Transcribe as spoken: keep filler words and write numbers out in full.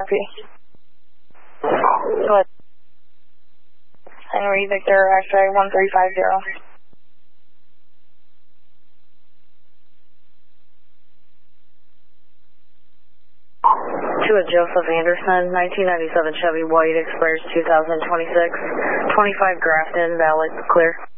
Go ahead. Henry Victor, X-ray one three five zero. To a Joseph Anderson, nineteen ninety-seven Chevy White, expires two thousand twenty-six, twenty-five Grafton, valid, clear.